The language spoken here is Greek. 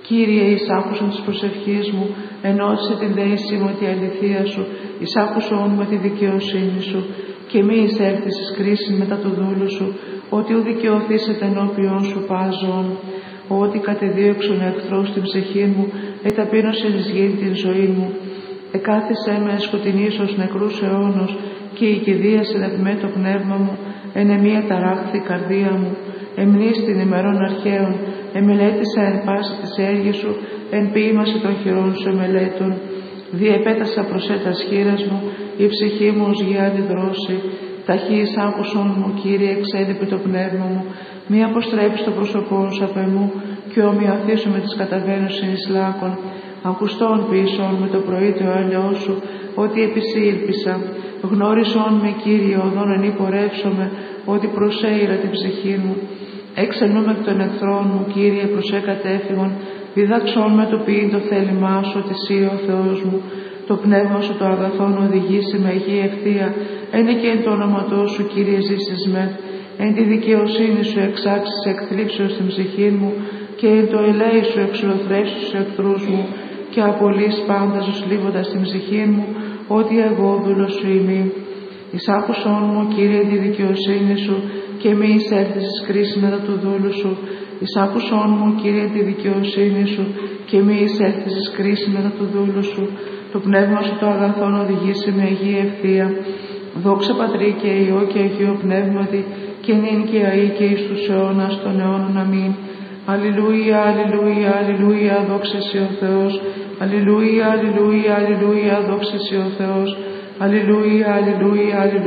Κύριε, εισάκουσον της προσευχής μου, ενώτισε την δέησή μου τη αληθεία σου, εισάκουσον με τη δικαιοσύνη σου, και μη εισέλθεις εις κρίσιν μετά του δούλου σου, ότι ου δικαιωθήσετε ενώπιον σου πάζον. Ότι κατεδίωξον εχθρός στην ψυχή μου, εταπείνωσεν εις γη την ζωή μου. Εκάθισέ με σκοτεινής ως νεκρούς αιώνος, και η κηδίασεν επ' με το πνεύμα μου, εν εμία ταράχθη η καρδία μου. Εμνήστην ημερών αρχαίων, εμελέτησα εν πάση της έργης σου, εν ποίημαση των χειρών σου εμελέτων. Διεπέτασα προσέτας χείρας μου, η ψυχή μου ως γη αντιδρώση. Ταχύς άκουσον μου, Κύριε, εξέδειπε το πνεύμα μου, μη αποστρέψει το πρόσωπό σου απ' εμού, και ομοιωθήσω με τις καταβαίνουσιν εις λάκων. Ακουστών πίσω με το πρωί το έλεος σου, ότι επισήλπισα. Γνώρισον με, Κύριε, οδόν εν πορεύσομαι, ότι προσέειρα την ψυχή μου. Έξενούμε εκ των εχθρών μου, Κύριε, προσέ κατέφυγον. Διδάξον με το ποιήν το θέλημά σου, ότι εσύ ο Θεός μου. Το πνεύμα σου το αγαθόν οδηγήσει με γη ευθεία. Ένε και εν το όνοματό σου, Κύριε, ζήσεις με. Εν τη δικαιοσύνη σου εξάξεις εκθλίψεως στην ψυχή μου, και εν το ελέη σου εξολοθρεύσεις τους εχθρούς μου, και απολύς πάντα ζωσλίβοντας την ψυχή μου, ότι εγώ δούλος σου είμαι. Εισάκουσον μου, Κύριε, τη δικαιοσύνη σου, και μη εισέλθεις εις κρίση μετά του δούλου σου. Εισάκουσον μου, Κύριε, τη δικαιοσύνη σου, και μη εισέλθεις εις κρίση μετά του δούλου σου. Το πνεύμα σου το αγαθόν οδηγήσει με γη ευθεία. Δόξα Πατρί και Υιό και Αγίο Πνεύματι, και νυν και αεί και εις τους αιώνας των αιώνων. Αμήν. Αλληλούια, αλληλούια, αλληλούια, δόξα σοι ο Θεός. Αλληλούια, αλληλούια, αλληλούια, δόξα σοι ο Θεός. Αλληλούια, αλληλούια, αλληλούια.